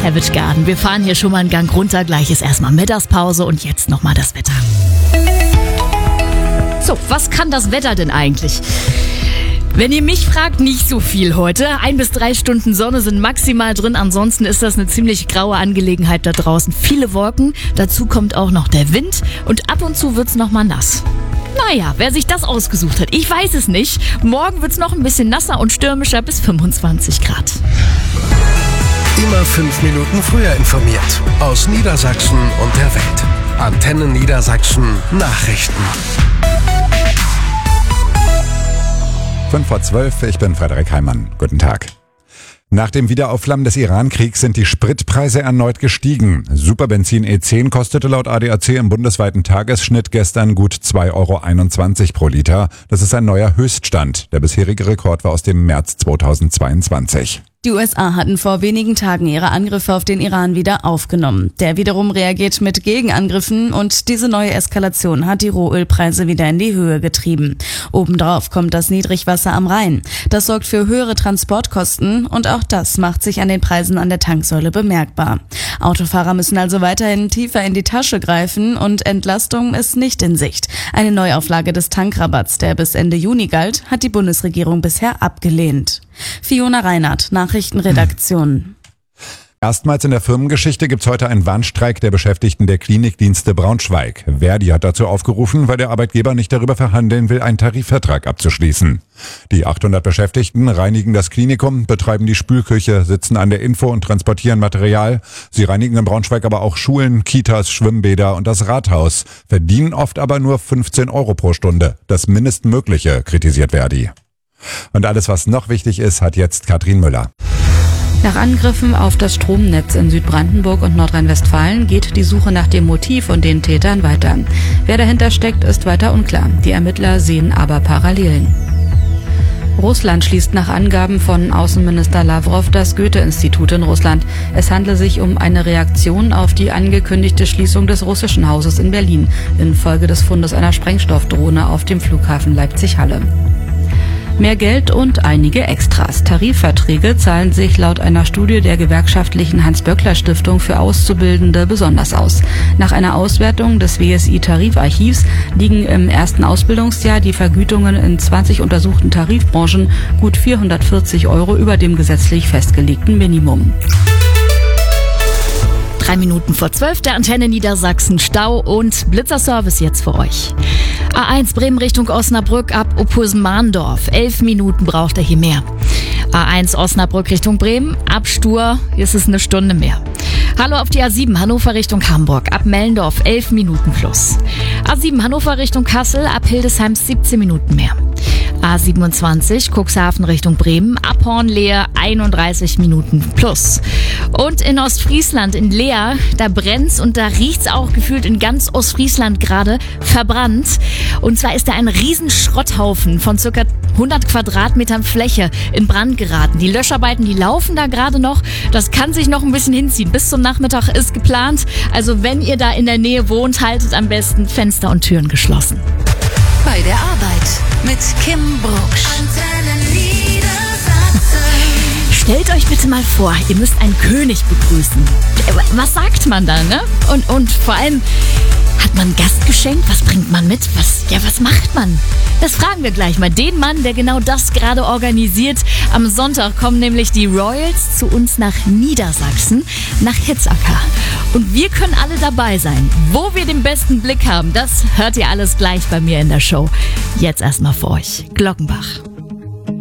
Savage Garden. Wir fahren hier schon mal einen Gang runter. Gleich ist erstmal Mittagspause und jetzt nochmal das Wetter. So, was kann das Wetter denn eigentlich? Wenn ihr mich fragt, nicht so viel heute. 1 bis 3 Stunden Sonne sind maximal drin. Ansonsten ist das eine ziemlich graue Angelegenheit da draußen. Viele Wolken, dazu kommt auch noch der Wind und ab und zu wird's nochmal nass. Naja, wer sich das ausgesucht hat, ich weiß es nicht. Morgen wird's noch ein bisschen nasser und stürmischer bis 25 Grad. Immer 5 Minuten früher informiert. Aus Niedersachsen und der Welt. Antenne Niedersachsen Nachrichten. 5:12, ich bin Frederik Heimann. Guten Tag. Nach dem Wiederaufflammen des Iran-Kriegs sind die Spritpreise erneut gestiegen. Superbenzin E10 kostete laut ADAC im bundesweiten Tagesschnitt gestern gut 2,21 € pro Liter. Das ist ein neuer Höchststand. Der bisherige Rekord war aus dem März 2022. Die USA hatten vor wenigen Tagen ihre Angriffe auf den Iran wieder aufgenommen. Der wiederum reagiert mit Gegenangriffen und diese neue Eskalation hat die Rohölpreise wieder in die Höhe getrieben. Obendrauf kommt das Niedrigwasser am Rhein. Das sorgt für höhere Transportkosten und auch das macht sich an den Preisen an der Tanksäule bemerkbar. Autofahrer müssen also weiterhin tiefer in die Tasche greifen und Entlastung ist nicht in Sicht. Eine Neuauflage des Tankrabatts, der bis Ende Juni galt, hat die Bundesregierung bisher abgelehnt. Fiona Reinhardt, Nachrichtenredaktion. Erstmals in der Firmengeschichte gibt's heute einen Warnstreik der Beschäftigten der Klinikdienste Braunschweig. Verdi hat dazu aufgerufen, weil der Arbeitgeber nicht darüber verhandeln will, einen Tarifvertrag abzuschließen. Die 800 Beschäftigten reinigen das Klinikum, betreiben die Spülküche, sitzen an der Info und transportieren Material. Sie reinigen in Braunschweig aber auch Schulen, Kitas, Schwimmbäder und das Rathaus, verdienen oft aber nur 15 € pro Stunde. Das Mindestmögliche, kritisiert Verdi. Und alles, was noch wichtig ist, hat jetzt Katrin Müller. Nach Angriffen auf das Stromnetz in Südbrandenburg und Nordrhein-Westfalen geht die Suche nach dem Motiv und den Tätern weiter. Wer dahinter steckt, ist weiter unklar. Die Ermittler sehen aber Parallelen. Russland schließt nach Angaben von Außenminister Lavrov das Goethe-Institut in Russland. Es handle sich um eine Reaktion auf die angekündigte Schließung des russischen Hauses in Berlin infolge des Fundes einer Sprengstoffdrohne auf dem Flughafen Leipzig-Halle. Mehr Geld und einige Extras. Tarifverträge zahlen sich laut einer Studie der gewerkschaftlichen Hans-Böckler-Stiftung für Auszubildende besonders aus. Nach einer Auswertung des WSI-Tarifarchivs liegen im ersten Ausbildungsjahr die Vergütungen in 20 untersuchten Tarifbranchen gut 440 € über dem gesetzlich festgelegten Minimum. 3 Minuten vor 12, der Antenne Niedersachsen Stau und Blitzerservice jetzt für euch. A1 Bremen Richtung Osnabrück ab Oppulsen-Mahndorf. 11 Minuten braucht er hier mehr. A1 Osnabrück Richtung Bremen, ab Stur ist es eine Stunde mehr. Hallo auf die A7 Hannover Richtung Hamburg, ab Mellendorf 11 Minuten plus. A7 Hannover Richtung Kassel, ab Hildesheim 17 Minuten mehr. A27 Cuxhaven Richtung Bremen, ab Hornlehe 31 Minuten plus. Und in Ostfriesland, in Leer, da brennt's und da riecht's auch gefühlt in ganz Ostfriesland gerade verbrannt. Und zwar ist da ein riesen Schrotthaufen von circa 100 Quadratmetern Fläche in Brand geraten. Die Löscharbeiten, die laufen da gerade noch. Das kann sich noch ein bisschen hinziehen. Bis zum Nachmittag ist geplant. Also wenn ihr da in der Nähe wohnt, haltet am besten Fenster und Türen geschlossen. Bei der Arbeit mit Kim Brucksch. Stellt euch bitte mal vor, ihr müsst einen König begrüßen. Was sagt man da, ne? Und vor allem, hat man ein Gastgeschenk? Was bringt man mit? Was macht man? Das fragen wir gleich mal den Mann, der genau das gerade organisiert. Am Sonntag kommen nämlich die Royals zu uns nach Niedersachsen, nach Hitzacker. Und wir können alle dabei sein. Wo wir den besten Blick haben, das hört ihr alles gleich bei mir in der Show. Jetzt erstmal für euch Glockenbach.